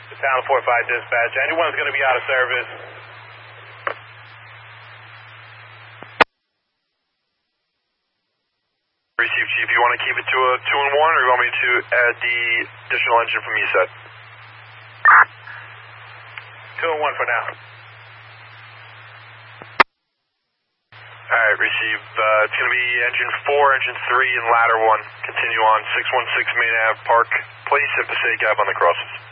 The Town 45 dispatch. Anyone's going to be out of service. Receive, Chief. You want to keep it to a 2 and 1, or you want me to add the additional engine from you said? 2 and 1 for now. Alright, receive. It's going to be engine 4, engine 3, and ladder 1. Continue on 616 Main Ave, Park Place at Passaic Ave on the crosses.